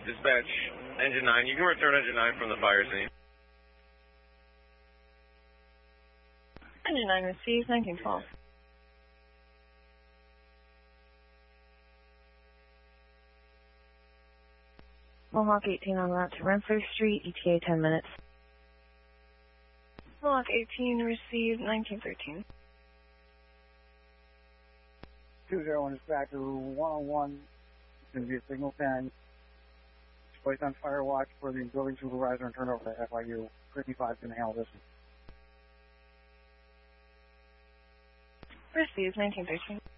Dispatch, engine 9. You can return engine 9 from the fire scene. Engine 9 received, 1912. Mohawk 18 on route to Rensselaer Street, ETA 10 minutes. Mohawk 18 received, 1913. 201 dispatcher 101, it's going to be a signal 10. Place on fire watch for the building supervisor and turn over to FIU. 55 is going to handle this. Received, 1913.